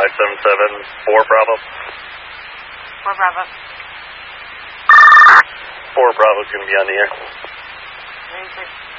577, 4 Bravo. 4 Bravo. 4 Bravo's going to be on the air. Very good.